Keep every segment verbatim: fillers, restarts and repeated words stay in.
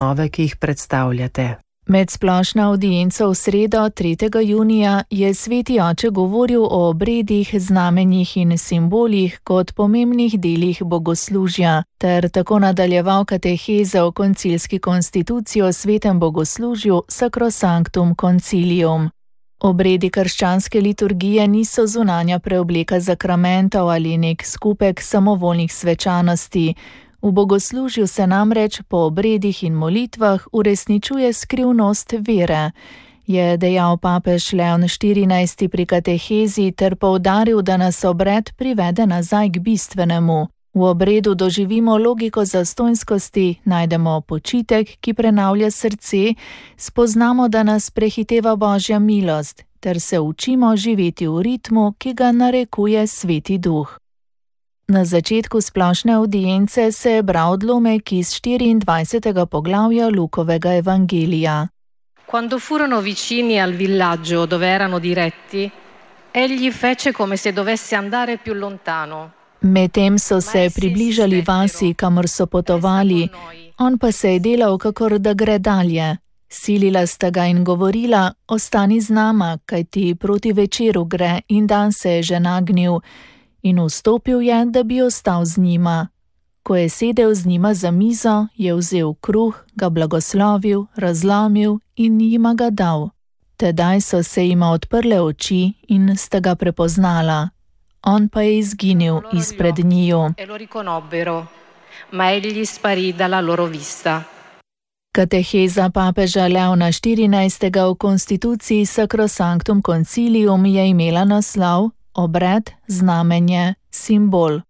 osnove, ki jih predstavljate. Med splošno avdienco v sredo, tretjega junija, je sveti oče govoril o obredih, znamenjih in simbolih kot pomembnih delih bogoslužja, ter tako nadaljeval katehezo o koncilski konstituciji o svetem bogoslužju Sacrosanctum Concilium. Obredi krščanske liturgije niso zunanja preobleka zakramentov ali nek skupek samovoljnih svečanosti. V bogoslužju se namreč po obredih in molitvah uresničuje skrivnost vere, je dejal papež Leon štirinajsti pri katehezi ter poudaril, da nas obred privede nazaj k bistvenemu. V obredu doživimo logiko zastonjskosti, najdemo počitek, ki prenavlja srce, spoznamo, da nas prehiteva Božja milost, ter se učimo živeti v ritmu, ki ga narekuje Sveti Duh. Na začetku splošne avdience se je bral odlomek iz štiriindvajsetega poglavja Lukovega evangelija. Quando furono vicini al villaggio dove erano diretti, egli fece come se dovesse andare più lontano. Medtem so se približali vasi, kamor so potovali, on pa se je delal, kakor da gre dalje. Silila sta ga in govorila, ostani z nama, kajti proti večeru gre in dan se je že nagnil. In vstopil je, da bi ostal z njima. Ko je sedel z njima za mizo, je vzel kruh, ga blagoslovil, razlomil in jima ga dal. Tedaj so se jima odprle oči in sta ga prepoznala. On pa je izginil izpred njiju. Kateheza papeža Leona štirinajstega v konstituciji Sacrosanctum Concilium je imela naslov Obred, znamenje, simbol.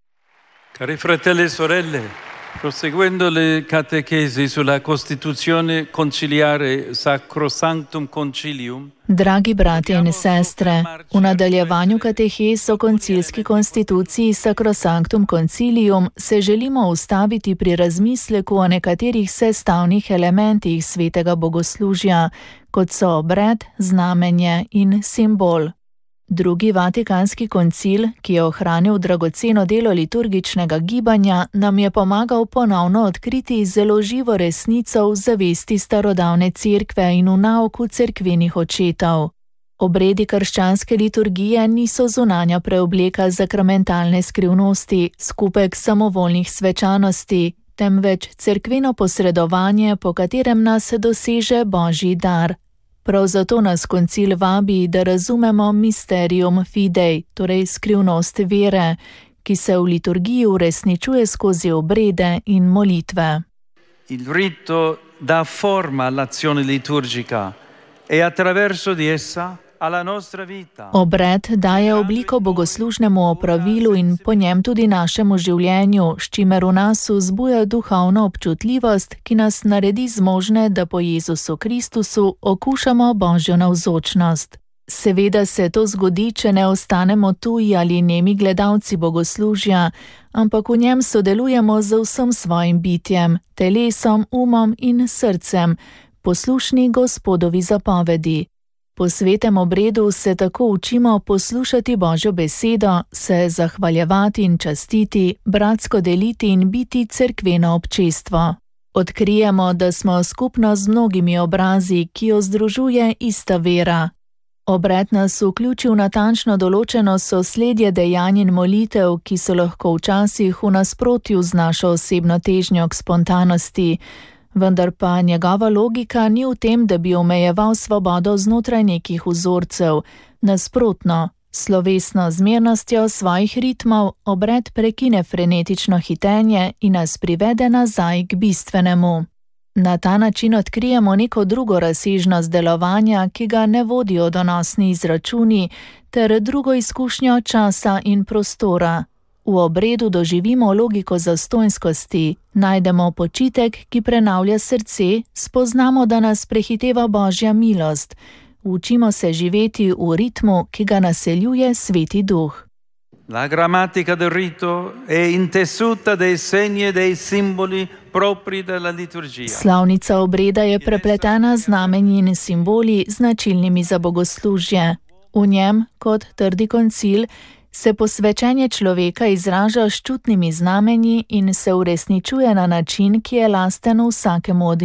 Cari fratelli e sorelle, proseguendo le catechesi sulla Costituzione conciliare Sacrosanctum Concilium. Dragi bratje in sestre, v nadaljevanju katehez o koncilski konstituciji Sacrosanctum Concilium se želimo ustaviti pri razmisleku o nekaterih sestavnih elementih svetega bogoslužja, kot so obred, znamenje in simbol. Drugi vatikanski koncil, ki je ohranil dragoceno delo liturgičnega gibanja, nam je pomagal ponovno odkriti zelo živo resnico v zavesti starodavne cerkve in v nauku cerkvenih očetov. Obredi krščanske liturgije niso zunanja preobleka zakramentalne skrivnosti, skupek samovoljnih svečanosti, temveč cerkveno posredovanje, po katerem nas doseže Božji dar. Prav zato nas koncil vabi, da razumemo mysterium fidei, torej skrivnost vere, ki se v liturgiji uresničuje skozi obrede in molitve. Il rito dà forma all'azione liturgica e attraverso di essa alla nostra vita. Obred daje obliko bogoslužnemu opravilu in po njem tudi našemu življenju, s čimer v nas vzbuja duhovno občutljivost, ki nas naredi zmožne, da po Jezusu Kristusu okušamo Božjo navzočnost. Seveda se to zgodi, če ne ostanemo tuji ali nemi gledalci bogoslužja, ampak v njem sodelujemo z vsem svojim bitjem, telesom, umom in srcem, poslušni Gospodovi zapovedi. Po svetem obredu se tako učimo poslušati Božjo besedo, se zahvaljevati in častiti, bratsko deliti in biti cerkveno občestvo. Odkrijemo, da smo skupno z mnogimi obrazi, ki jo združuje ista vera. Obred nas vključi v natančno določeno sosledje dejanj in molitev, ki so lahko včasih v nasprotju z našo osebno težnjo k spontanosti. Vendar pa njegova logika ni v tem, da bi omejeval svobodo znotraj nekih vzorcev. Nasprotno, slovesno zmernostjo svojih ritmov obred prekine frenetično hitenje in nas privede nazaj k bistvenemu. Na ta način odkrijemo neko drugo razsežnost delovanja, ki ga ne vodijo donosni izračuni, ter drugo izkušnjo časa in prostora. V obredu doživimo logiko zastonjskosti, najdemo počitek, ki prenavlja srce, spoznamo, da nas prehiteva Božja milost. Učimo se živeti v ritmu, ki ga naseljuje Sveti Duh. La grammatica del rito è intessuta dei segni e dei simboli propri della liturgia. Slavnica obreda je prepletena z znamenji in simboli, značilnimi za bogoslužje. V njem, kot trdi koncil, se posvečenje človeka izraža s čutnimi znamenji in se uresničuje na način, ki je lasten vsakemu od